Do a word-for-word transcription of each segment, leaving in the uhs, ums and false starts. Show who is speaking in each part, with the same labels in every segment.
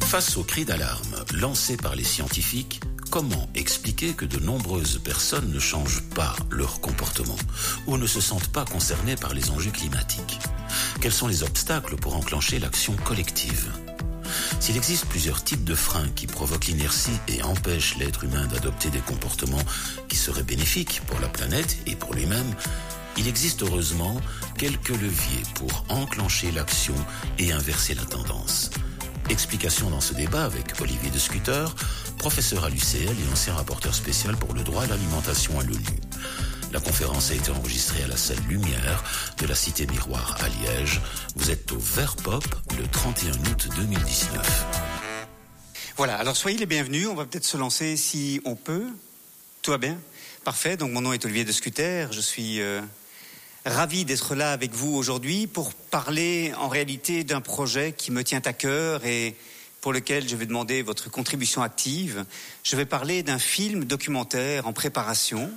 Speaker 1: Face au cri d'alarme lancé par les scientifiques, comment expliquer que de nombreuses personnes ne changent pas leur comportement ou ne se sentent pas concernées par les enjeux climatiques? Quels sont les obstacles pour enclencher l'action collective? S'il existe plusieurs types de freins qui provoquent l'inertie et empêchent l'être humain d'adopter des comportements qui seraient bénéfiques pour la planète et pour lui-même, il existe heureusement quelques leviers pour enclencher l'action et inverser la tendance. Explication dans ce débat avec Olivier de Scutter, professeur à l'U C L et ancien rapporteur spécial pour le droit à l'alimentation à l'ONU. La conférence a été enregistrée à la salle Lumière de la Cité Miroir à Liège. Vous êtes au Vert Pop le trente et un août deux mille dix-neuf.
Speaker 2: Voilà, alors soyez les bienvenus. On va peut-être se lancer si on peut. Tout va bien? Parfait. Donc mon nom est Olivier de Scutter. Je suis euh, ravi d'être là avec vous aujourd'hui pour parler en réalité d'un projet qui me tient à cœur et pour lequel je vais demander votre contribution active. Je vais parler d'un film documentaire en préparation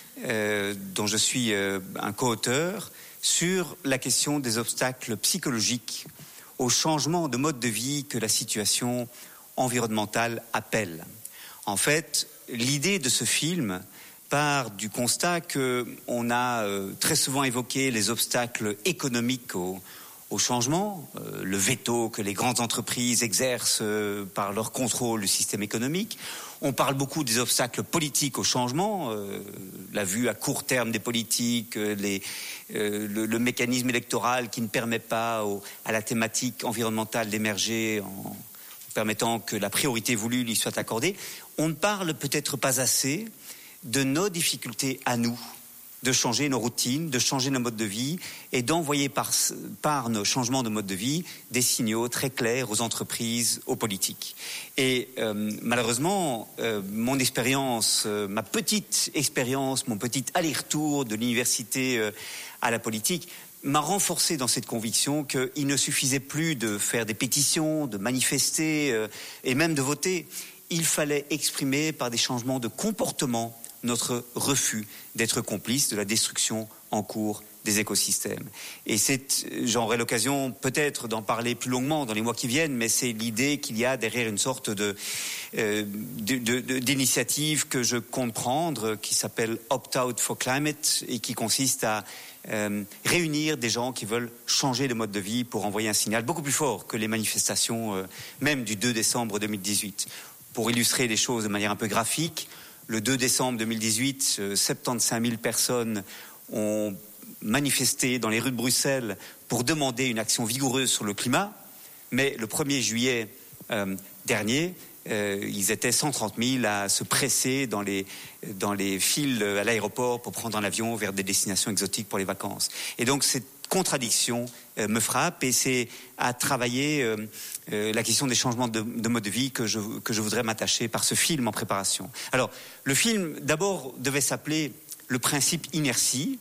Speaker 2: euh, dont je suis euh, un co-auteur sur la question des obstacles psychologiques au changement de mode de vie que la situation environnementale appelle. En fait, l'idée de ce film part du constat qu'on a euh, très souvent évoqué les obstacles économiques au, au changement, euh, le veto que les grandes entreprises exercent euh, par leur contrôle du système économique. On parle beaucoup des obstacles politiques au changement, euh, la vue à court terme des politiques, euh, les, euh, le, le mécanisme électoral qui ne permet pas au, à la thématique environnementale d'émerger en permettant que la priorité voulue lui soit accordée. On ne parle peut-être pas assez de nos difficultés à nous, de changer nos routines, de changer nos modes de vie et d'envoyer par, par nos changements de mode de vie des signaux très clairs aux entreprises, aux politiques. Et euh, malheureusement, euh, mon expérience, euh, ma petite expérience, mon petit aller-retour de l'université euh, à la politique m'a renforcé dans cette conviction qu'il ne suffisait plus de faire des pétitions, de manifester euh, et même de voter. Il fallait exprimer par des changements de comportement notre refus d'être complice de la destruction en cours des écosystèmes. Et c'est, j'aurai l'occasion peut-être d'en parler plus longuement dans les mois qui viennent, mais c'est l'idée qu'il y a derrière une sorte de, euh, de, de, de d'initiative que je compte prendre, qui s'appelle Opt-out for Climate et qui consiste à euh, réunir des gens qui veulent changer de mode de vie pour envoyer un signal beaucoup plus fort que les manifestations euh, même du deux décembre deux mille dix-huit. Pour illustrer les choses de manière un peu graphique, le deux décembre deux mille dix-huit, euh, soixante-quinze mille personnes ont manifesté dans les rues de Bruxelles pour demander une action vigoureuse sur le climat. Mais le premier juillet euh, dernier, euh, ils étaient cent trente mille à se presser dans les, dans les files à l'aéroport pour prendre un avion vers des destinations exotiques pour les vacances. Et donc cette contradiction euh, me frappe et c'est à travailler euh, euh, la question des changements de, de mode de vie que je, que je voudrais m'attacher par ce film en préparation. Alors, le film, d'abord, devait s'appeler Le principe inertie.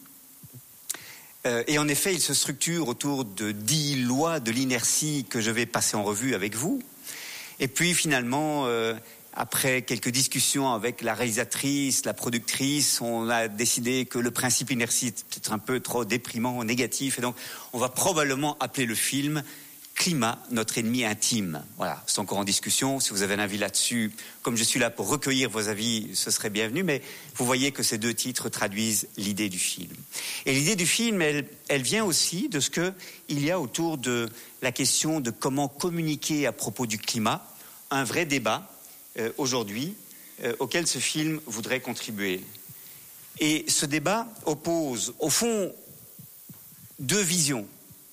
Speaker 2: Euh, et en effet, il se structure autour de dix lois de l'inertie que je vais passer en revue avec vous. Et puis, finalement, euh, après quelques discussions avec la réalisatrice, la productrice, on a décidé que le principe inertie était peut-être un peu trop déprimant, négatif. Et donc, on va probablement appeler le film Climat, notre ennemi intime. Voilà, c'est encore en discussion. Si vous avez un avis là-dessus, comme je suis là pour recueillir vos avis, ce serait bienvenu. Mais vous voyez que ces deux titres traduisent l'idée du film. Et l'idée du film, elle, elle vient aussi de ce qu'il y a autour de la question de comment communiquer à propos du climat. Un vrai débat euh, aujourd'hui euh, auquel ce film voudrait contribuer. Et ce débat oppose, au fond, deux visions.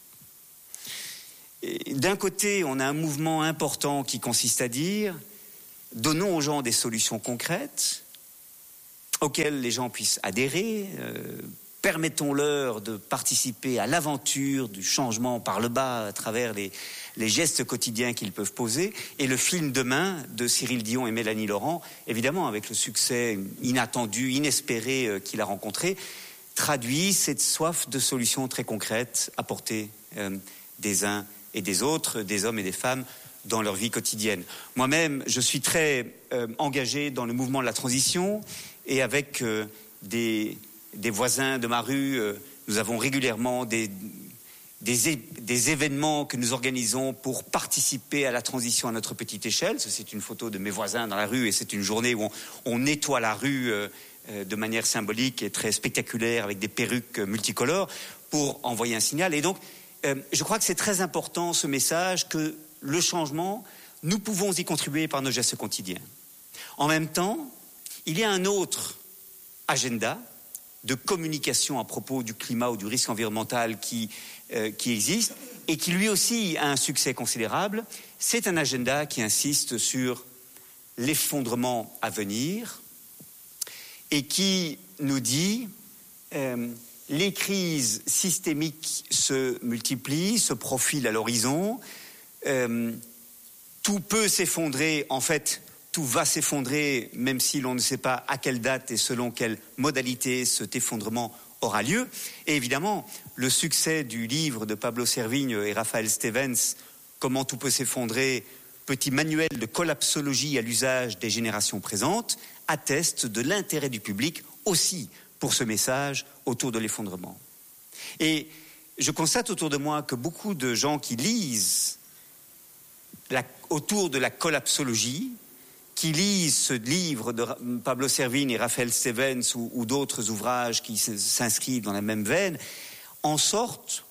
Speaker 2: Et d'un côté, on a un mouvement important qui consiste à dire « donnons aux gens des solutions concrètes auxquelles les gens puissent adhérer, euh, permettons-leur de participer à l'aventure du changement par le bas à travers les, les gestes quotidiens qu'ils peuvent poser ». Et le film Demain de Cyril Dion et Mélanie Laurent, évidemment avec le succès inattendu, inespéré euh, qu'il a rencontré, traduit cette soif de solutions très concrètes apportées euh, des uns et des autres, des hommes et des femmes, dans leur vie quotidienne. Moi-même, je suis très euh, engagé dans le mouvement de la transition et avec euh, des, des voisins de ma rue, euh, nous avons régulièrement des, des, é- des événements que nous organisons pour participer à la transition à notre petite échelle. C'est une photo de mes voisins dans la rue et c'est une journée où on, on nettoie la rue euh, euh, de manière symbolique et très spectaculaire avec des perruques multicolores pour envoyer un signal. Et donc, euh, je crois que c'est très important ce message que le changement, nous pouvons y contribuer par nos gestes quotidiens. En même temps, il y a un autre agenda de communication à propos du climat ou du risque environnemental qui, euh, qui existe et qui lui aussi a un succès considérable. C'est un agenda qui insiste sur l'effondrement à venir et qui nous dit euh, les crises systémiques se multiplient, se profilent à l'horizon, euh, tout peut s'effondrer, en fait, tout va s'effondrer, même si l'on ne sait pas à quelle date et selon quelle modalité cet effondrement aura lieu. Et évidemment, le succès du livre de Pablo Servigne et Raphaël Stevens, Comment tout peut s'effondrer, petit manuel de collapsologie à l'usage des générations présentes, atteste de l'intérêt du public aussi pour ce message autour de l'effondrement. Et je constate autour de moi que beaucoup de gens qui lisent La, autour de la collapsologie, qui lisent ce livre de Pablo Servigne et Raphaël Stevens ou, ou d'autres ouvrages qui s'inscrivent dans la même veine, en sortent,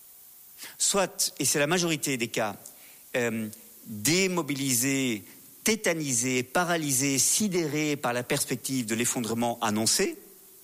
Speaker 2: soit, et c'est la majorité des cas, euh, démobilisés, tétanisés, paralysés, sidérés par la perspective de l'effondrement annoncé.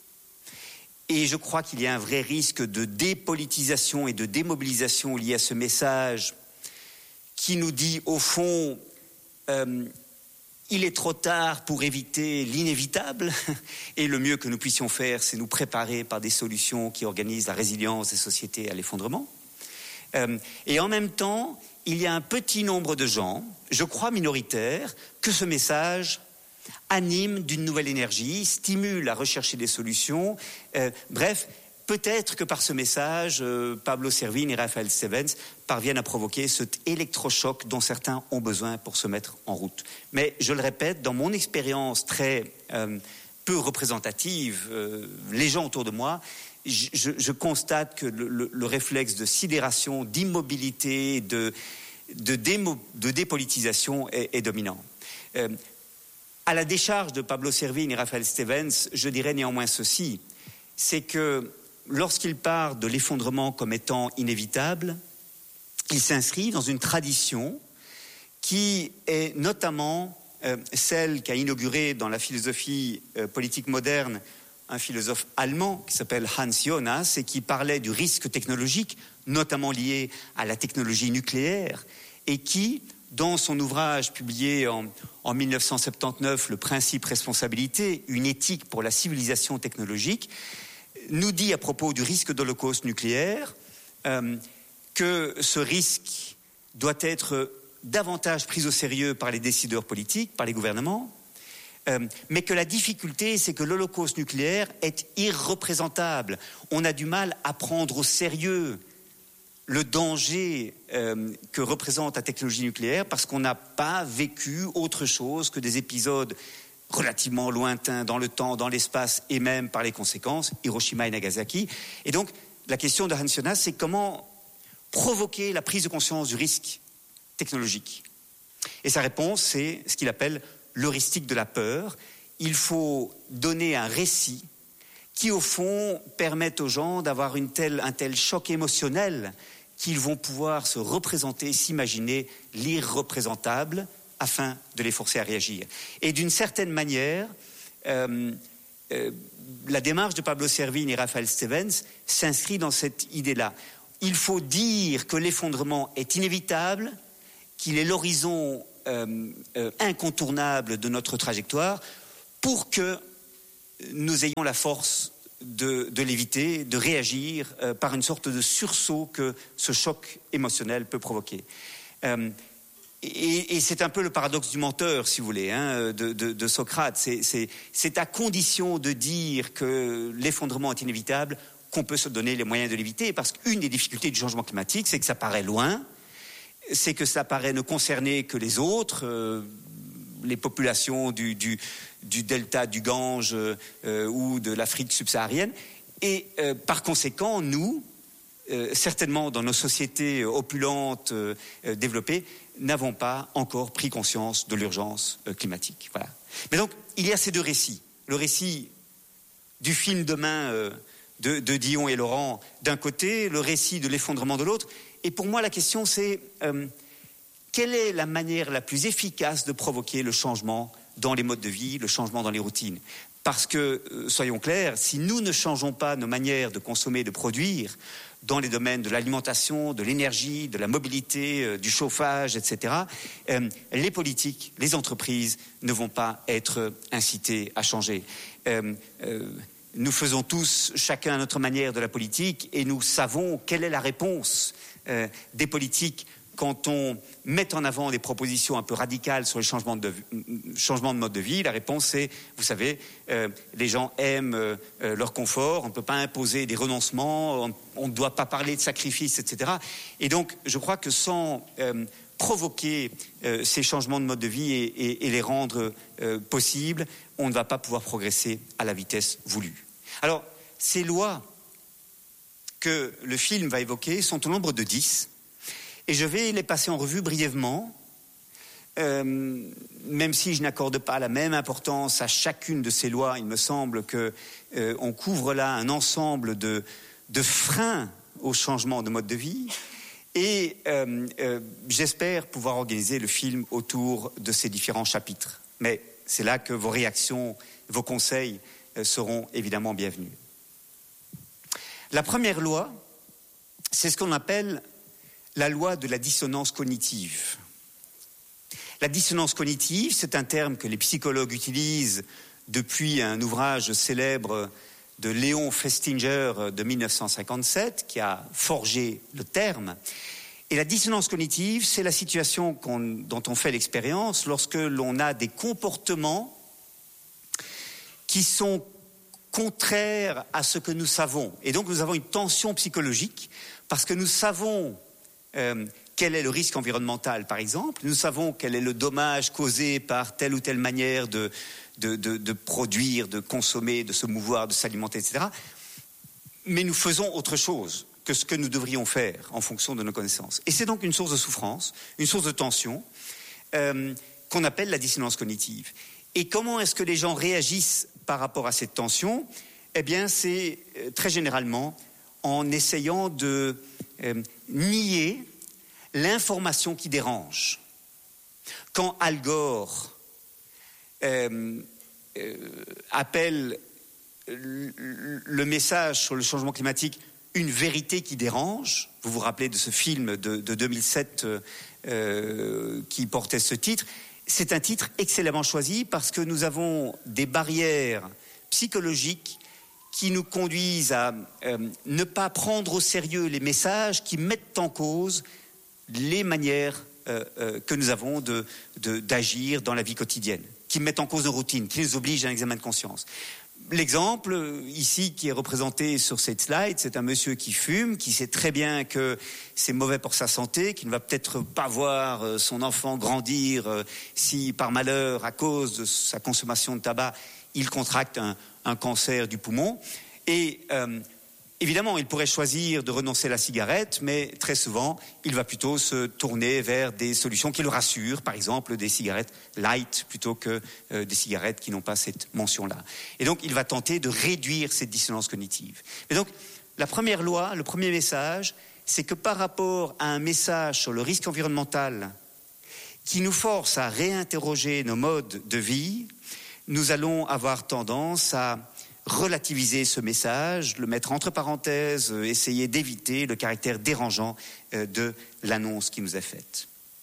Speaker 2: Et je crois qu'il y a un vrai risque de dépolitisation et de démobilisation lié à ce message qui nous dit, au fond, euh, il est trop tard pour éviter l'inévitable, et le mieux que nous puissions faire, c'est nous préparer par des solutions qui organisent la résilience des sociétés à l'effondrement. Euh, et en même temps, il y a un petit nombre de gens, je crois minoritaires, que ce message anime d'une nouvelle énergie, stimule à rechercher des solutions, euh, bref... Peut-être que par ce message, euh, Pablo Servigne et Raphaël Stevens parviennent à provoquer cet électrochoc dont certains ont besoin pour se mettre en route. Mais je le répète, dans mon expérience très euh, peu représentative, euh, les gens autour de moi, je, je, je constate que le, le, le réflexe de sidération, d'immobilité, de, de, démo, de dépolitisation est, est dominant. Euh, à la décharge de Pablo Servigne et Raphaël Stevens, je dirais néanmoins ceci, c'est que lorsqu'il part de l'effondrement comme étant inévitable, il s'inscrit dans une tradition qui est notamment euh, celle qu'a inaugurée dans la philosophie euh, politique moderne un philosophe allemand qui s'appelle Hans Jonas et qui parlait du risque technologique, notamment lié à la technologie nucléaire, et qui, dans son ouvrage publié en, en mille neuf cent soixante-dix-neuf, Le principe responsabilité, une éthique pour la civilisation technologique, nous dit à propos du risque d'holocauste nucléaire euh, que ce risque doit être davantage pris au sérieux par les décideurs politiques, par les gouvernements, euh, mais que la difficulté, c'est que l'holocauste nucléaire est irreprésentable. On a du mal à prendre au sérieux le danger euh, que représente la technologie nucléaire parce qu'on n'a pas vécu autre chose que des épisodes relativement lointain dans le temps, dans l'espace et même par les conséquences, Hiroshima et Nagasaki. Et donc, la question de Hans Jonas, c'est comment provoquer la prise de conscience du risque technologique. Et sa réponse, c'est ce qu'il appelle l'heuristique de la peur. Il faut donner un récit qui, au fond, permette aux gens d'avoir une telle, un tel choc émotionnel qu'ils vont pouvoir se représenter, s'imaginer l'irreprésentable, afin de les forcer à réagir. Et d'une certaine manière, euh, euh, la démarche de Pablo Servigne et Raphaël Stevens s'inscrit dans cette idée-là. Il faut dire que l'effondrement est inévitable, qu'il est l'horizon euh, euh, incontournable de notre trajectoire, pour que nous ayons la force de, de l'éviter, de réagir euh, par une sorte de sursaut que ce choc émotionnel peut provoquer. Euh, Et, et c'est un peu le paradoxe du menteur, si vous voulez, hein, de, de, de Socrate. C'est, c'est, c'est à condition de dire que l'effondrement est inévitable qu'on peut se donner les moyens de l'éviter. Parce qu'une des difficultés du changement climatique, c'est que ça paraît loin, c'est que ça paraît ne concerner que les autres, euh, les populations du, du, du delta du Gange euh, ou de l'Afrique subsaharienne. Et euh, par conséquent, nous, euh, certainement dans nos sociétés opulentes, euh, développées, n'avons pas encore pris conscience de l'urgence euh, climatique. Voilà. Mais donc, il y a ces deux récits. Le récit du film Demain euh, de, de Dion et Laurent d'un côté, le récit de l'effondrement de l'autre. Et pour moi, la question, c'est euh, quelle est la manière la plus efficace de provoquer le changement dans les modes de vie, le changement dans les routines ? Parce que, euh, soyons clairs, si nous ne changeons pas nos manières de consommer, de produire, dans les domaines de l'alimentation, de l'énergie, de la mobilité, euh, du chauffage, et cetera, euh, les politiques, les entreprises ne vont pas être incitées à changer. Euh, euh, nous faisons tous, chacun à notre manière, de la politique, et nous savons quelle est la réponse euh, des politiques quand on met en avant des propositions un peu radicales sur le changement de, changement de mode de vie. La réponse c'est, vous savez, euh, les gens aiment euh, leur confort, on ne peut pas imposer des renoncements, on, on ne doit pas parler de sacrifice, et cetera. Et donc, je crois que sans euh, provoquer euh, ces changements de mode de vie et, et, et les rendre euh, possibles, on ne va pas pouvoir progresser à la vitesse voulue. Alors, ces lois que le film va évoquer sont au nombre de dix. Et je vais les passer en revue brièvement, euh, même si je n'accorde pas la même importance à chacune de ces lois. Il me semble qu'on euh, couvre là un ensemble de, de freins au changement de mode de vie. Et euh, euh, j'espère pouvoir organiser le film autour de ces différents chapitres. Mais c'est là que vos réactions, vos conseils euh, seront évidemment bienvenus. La première loi, c'est ce qu'on appelle la loi de la dissonance cognitive. La dissonance cognitive, c'est un terme que les psychologues utilisent depuis un ouvrage célèbre de Léon Festinger de mille neuf cent cinquante-sept, qui a forgé le terme. Et la dissonance cognitive, c'est la situation qu'on, dont on fait l'expérience lorsque l'on a des comportements qui sont contraires à ce que nous savons. Et donc nous avons une tension psychologique parce que nous savons Euh, quel est le risque environnemental, par exemple. Nous savons quel est le dommage causé par telle ou telle manière de, de, de, de produire, de consommer, de se mouvoir, de s'alimenter, et cetera. Mais nous faisons autre chose que ce que nous devrions faire en fonction de nos connaissances. Et c'est donc une source de souffrance, une source de tension euh, qu'on appelle la dissonance cognitive. Et comment est-ce que les gens réagissent par rapport à cette tension ? Eh bien, c'est euh, très généralement en essayant de euh, nier l'information qui dérange. Quand Al Gore euh, euh, appelle le, le message sur le changement climatique une vérité qui dérange, vous vous rappelez de ce film de, de deux mille sept euh, qui portait ce titre, c'est un titre excellemment choisi parce que nous avons des barrières psychologiques qui nous conduisent à euh, ne pas prendre au sérieux les messages qui mettent en cause les manières euh, euh, que nous avons de, de, d'agir dans la vie quotidienne, qui mettent en cause nos routines, qui nous obligent à un examen de conscience. L'exemple ici qui est représenté sur cette slide, c'est un monsieur qui fume, qui sait très bien que c'est mauvais pour sa santé, qui ne va peut-être pas voir son enfant grandir si par malheur, à cause de sa consommation de tabac, il contracte un, un cancer du poumon. Et euh, évidemment, il pourrait choisir de renoncer à la cigarette, mais très souvent, il va plutôt se tourner vers des solutions qui le rassurent, par exemple des cigarettes light plutôt que euh, des cigarettes qui n'ont pas cette mention-là. Et donc, il va tenter de réduire cette dissonance cognitive. Et donc, la première loi, le premier message, c'est que par rapport à un message sur le risque environnemental qui nous force à réinterroger nos modes de vie, nous allons avoir tendance à relativiser ce message, le mettre entre parenthèses, euh, essayer d'éviter le caractère dérangeant euh, de l'annonce qui nous est faite.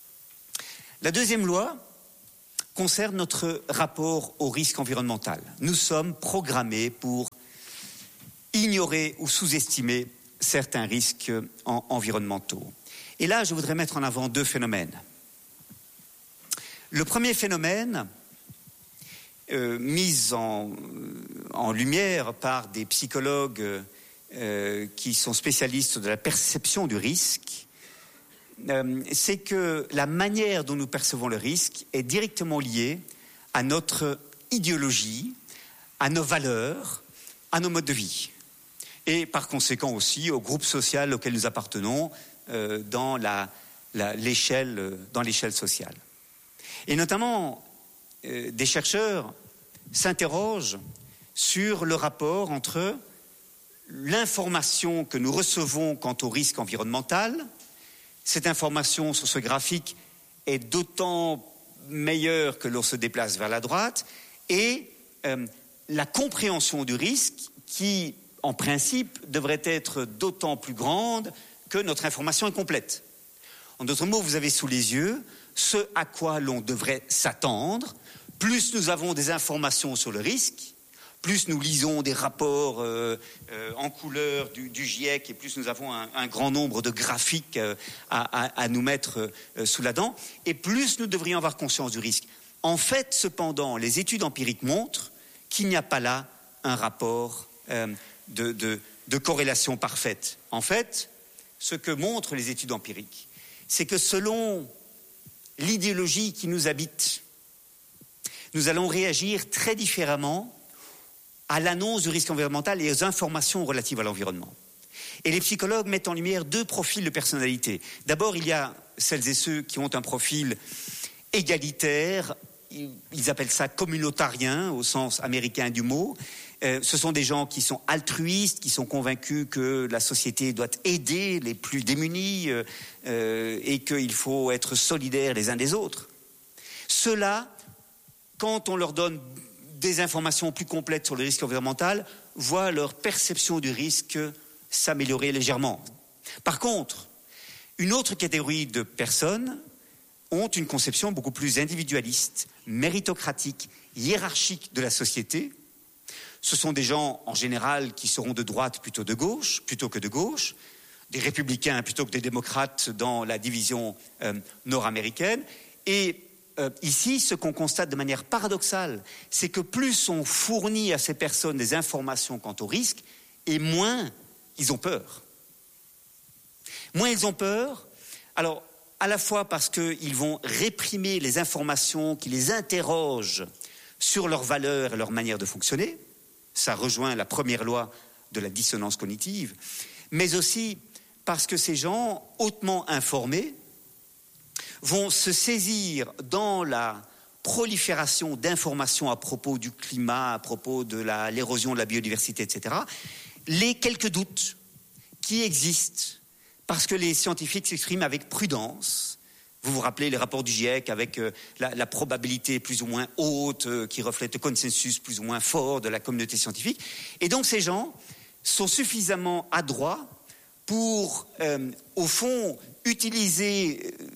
Speaker 2: La deuxième loi concerne notre rapport au risque environnemental. Nous sommes programmés pour ignorer ou sous-estimer certains risques en- environnementaux. Et là, je voudrais mettre en avant deux phénomènes. Le premier phénomène, Euh, mise en, en lumière par des psychologues euh, qui sont spécialistes de la perception du risque, euh, c'est que la manière dont nous percevons le risque est directement liée à notre idéologie, à nos valeurs, à nos modes de vie. et par conséquent aussi au groupe social auquel nous appartenons euh, dans, la, la, l'échelle, dans l'échelle sociale. Et notamment, euh, des chercheurs s'interrogent sur le rapport entre l'information que nous recevons quant au risque environnemental. Cette information sur ce graphique est d'autant meilleure que l'on se déplace vers la droite, et euh, la compréhension du risque qui, en principe, devrait être d'autant plus grande que notre information est complète. En d'autres mots, vous avez sous les yeux ce à quoi l'on devrait s'attendre. Plus nous avons des informations sur le risque, plus nous lisons des rapports euh, euh, en couleur du, du GIEC, et plus nous avons un, un grand nombre de graphiques euh, à, à, à nous mettre euh, sous la dent, et plus nous devrions avoir conscience du risque. En fait, cependant, les études empiriques montrent qu'il n'y a pas là un rapport euh, de, de, de corrélation parfaite. En fait, ce que montrent les études empiriques, c'est que selon l'idéologie qui nous habite, nous allons réagir très différemment à l'annonce du risque environnemental et aux informations relatives à l'environnement. Et les psychologues mettent en lumière deux profils de personnalité. D'abord, il y a celles et ceux qui ont un profil égalitaire, ils appellent ça communautarien au sens américain du mot. Euh, ce sont des gens qui sont altruistes, qui sont convaincus que la société doit aider les plus démunis euh, euh, et qu'il faut être solidaires les uns des autres. Ceux-là, quand on leur donne des informations plus complètes sur le risque environnemental, voient leur perception du risque s'améliorer légèrement. Par contre, une autre catégorie de personnes ont une conception beaucoup plus individualiste, méritocratique, hiérarchique de la société. Ce sont des gens, en général, qui seront de droite plutôt de gauche, plutôt que de gauche, des républicains plutôt que des démocrates dans la division euh, nord-américaine. Et Euh, ici, ce qu'on constate de manière paradoxale, c'est que plus on fournit à ces personnes des informations quant au risque, et moins ils ont peur. Moins ils ont peur, alors à la fois parce qu'ils vont réprimer les informations qui les interrogent sur leurs valeurs et leur manière de fonctionner, ça rejoint la première loi de la dissonance cognitive, mais aussi parce que ces gens hautement informés vont se saisir dans la prolifération d'informations à propos du climat, à propos de la, l'érosion de la biodiversité, et cetera, les quelques doutes qui existent, parce que les scientifiques s'expriment avec prudence. Vous vous rappelez les rapports du GIEC avec euh, la, la probabilité plus ou moins haute, euh, qui reflète le consensus plus ou moins fort de la communauté scientifique. Et donc ces gens sont suffisamment adroits pour, euh, au fond, utiliser euh,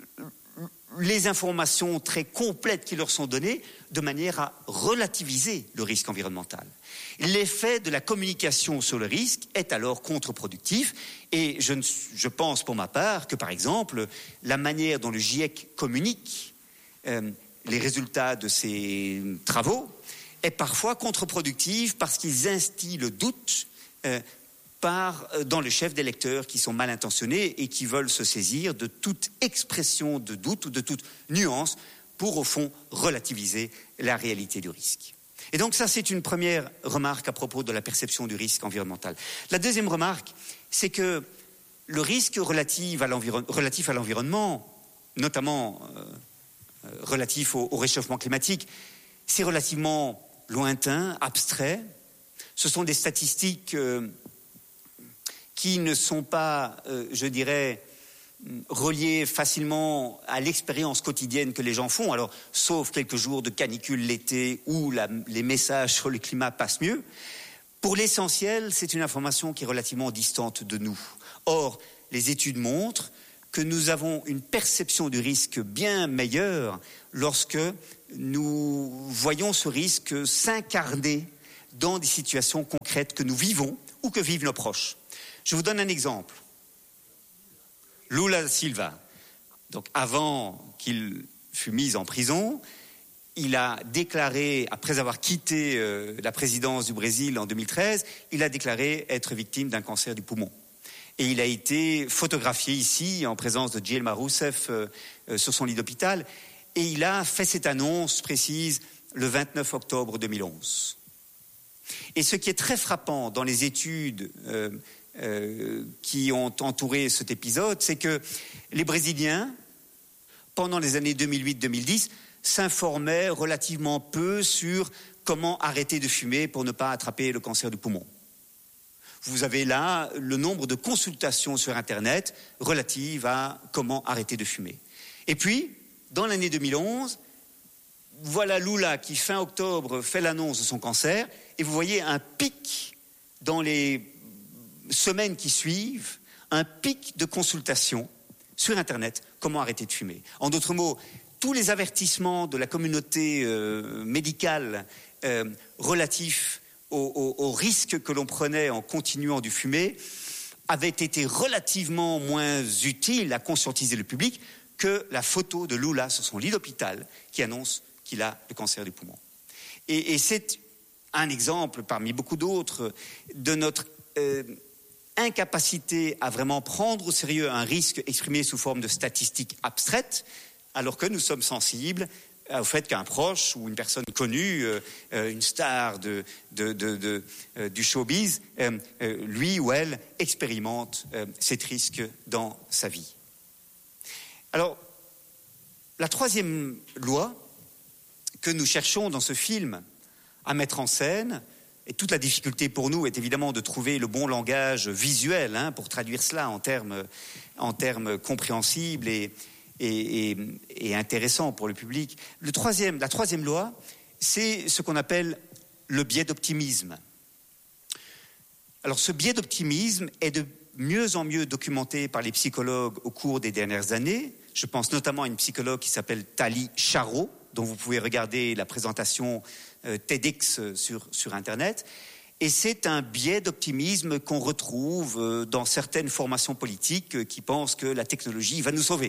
Speaker 2: les informations très complètes qui leur sont données de manière à relativiser le risque environnemental. L'effet de la communication sur le risque est alors contre-productif, et je, je pense pour ma part que, par exemple, la manière dont le GIEC communique euh, les résultats de ses travaux est parfois contre-productive parce qu'ils instillent le doute euh, par, dans le chef des lecteurs qui sont mal intentionnés et qui veulent se saisir de toute expression de doute ou de toute nuance pour, au fond, relativiser la réalité du risque. Et donc ça, c'est une première remarque à propos de la perception du risque environnemental. La deuxième remarque, c'est que le risque relatif à, l'environ... relatif à l'environnement, notamment euh, relatif au, au réchauffement climatique, c'est relativement lointain, abstrait. Ce sont des statistiques euh, qui ne sont pas, euh, je dirais, reliés facilement à l'expérience quotidienne que les gens font, alors sauf quelques jours de canicule l'été où la, les messages sur le climat passent mieux. Pour l'essentiel, c'est une information qui est relativement distante de nous. Or, les études montrent que nous avons une perception du risque bien meilleure lorsque nous voyons ce risque s'incarner dans des situations concrètes que nous vivons ou que vivent nos proches. Je vous donne un exemple. Lula da Silva, donc avant qu'il fût mis en prison, il a déclaré, après avoir quitté euh, la présidence du Brésil en deux mille treize, il a déclaré être victime d'un cancer du poumon. Et il a été photographié ici, en présence de Dilma Rousseff, euh, euh, sur son lit d'hôpital, et il a fait cette annonce précise le vingt-neuf octobre deux mille onze. Et ce qui est très frappant dans les études euh, euh, qui ont entouré cet épisode, c'est que les Brésiliens, pendant les années deux mille huit deux mille dix, s'informaient relativement peu sur comment arrêter de fumer pour ne pas attraper le cancer du poumon. Vous avez là le nombre de consultations sur Internet relatives à comment arrêter de fumer. Et puis, dans l'année deux mille onze, voilà Lula qui, fin octobre, fait l'annonce de son cancer, et vous voyez un pic dans les semaines qui suivent, un pic de consultations sur Internet, comment arrêter de fumer. En d'autres mots, tous les avertissements de la communauté euh, médicale euh, relatifs au, au, au risque que l'on prenait en continuant de fumer avaient été relativement moins utiles à conscientiser le public que la photo de Lula sur son lit d'hôpital qui annonce qu'il a le cancer du poumon. Et, et c'est un exemple parmi beaucoup d'autres de notre euh, incapacité à vraiment prendre au sérieux un risque exprimé sous forme de statistiques abstraites, alors que nous sommes sensibles au fait qu'un proche ou une personne connue, euh, une star de, de, de, de, euh, du showbiz, euh, euh, lui ou elle expérimente euh, cet risque dans sa vie. Alors, la troisième loi que nous cherchons dans ce film à mettre en scène, et toute la difficulté pour nous est évidemment de trouver le bon langage visuel hein, pour traduire cela en termes, en termes compréhensibles et, et, et, et intéressants pour le public. Le troisième, la troisième loi, c'est ce qu'on appelle le biais d'optimisme. Alors ce biais d'optimisme est de mieux en mieux documenté par les psychologues au cours des dernières années. Je pense notamment à une psychologue qui s'appelle Tali Charo, dont vous pouvez regarder la présentation euh, TEDx sur, sur Internet. Et c'est un biais d'optimisme qu'on retrouve euh, dans certaines formations politiques euh, qui pensent que la technologie va nous sauver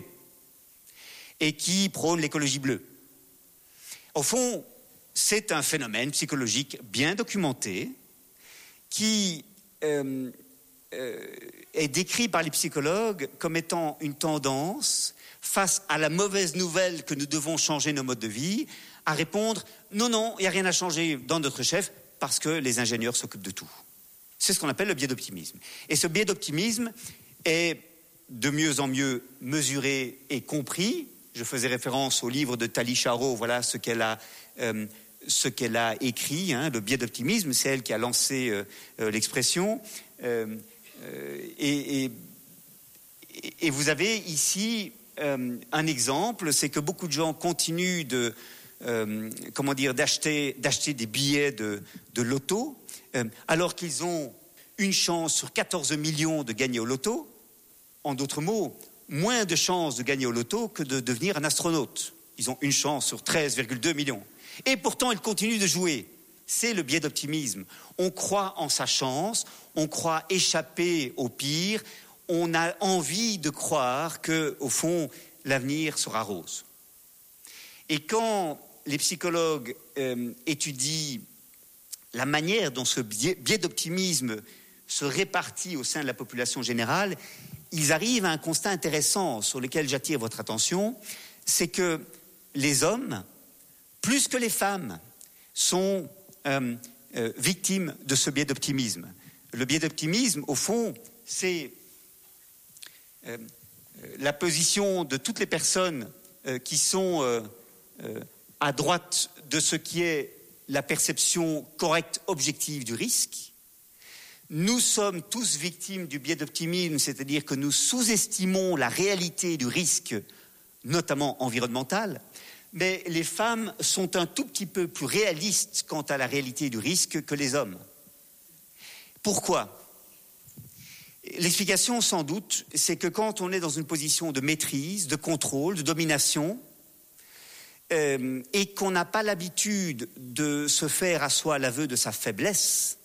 Speaker 2: et qui prônent l'écologie bleue. Au fond, c'est un phénomène psychologique bien documenté qui euh, euh, est décrit par les psychologues comme étant une tendance face à la mauvaise nouvelle que nous devons changer nos modes de vie, à répondre « non, non, il n'y a rien à changer dans notre chef parce que les ingénieurs s'occupent de tout ». C'est ce qu'on appelle le biais d'optimisme. Et ce biais d'optimisme est de mieux en mieux mesuré et compris. Je faisais référence au livre de Tali Charo, voilà ce qu'elle a, euh, ce qu'elle a écrit, hein, le biais d'optimisme, c'est elle qui a lancé euh, euh, l'expression. Euh, euh, et, et, et vous avez ici... Euh, un exemple, c'est que beaucoup de gens continuent de, euh, comment dire, d'acheter, d'acheter des billets de, de loto, euh, alors qu'ils ont une chance sur quatorze millions de gagner au loto. En d'autres mots, moins de chances de gagner au loto que de devenir un astronaute. Ils ont une chance sur treize virgule deux millions. Et pourtant, ils continuent de jouer. C'est le biais d'optimisme. On croit en sa chance, on croit échapper au pire. On a envie de croire que, au fond, l'avenir sera rose. Et quand les psychologues euh, étudient la manière dont ce biais, biais d'optimisme se répartit au sein de la population générale, ils arrivent à un constat intéressant sur lequel j'attire votre attention, c'est que les hommes, plus que les femmes, sont euh, euh, victimes de ce biais d'optimisme. Le biais d'optimisme, au fond, c'est Euh, la position de toutes les personnes euh, qui sont euh, euh, à droite de ce qui est la perception correcte, objective du risque. Nous sommes tous victimes du biais d'optimisme, c'est-à-dire que nous sous-estimons la réalité du risque, notamment environnemental, mais les femmes sont un tout petit peu plus réalistes quant à la réalité du risque que les hommes. Pourquoi ? L'explication, sans doute, c'est que quand on est dans une position de maîtrise, de contrôle, de domination, euh, et qu'on n'a pas l'habitude de se faire à soi l'aveu de sa faiblesse,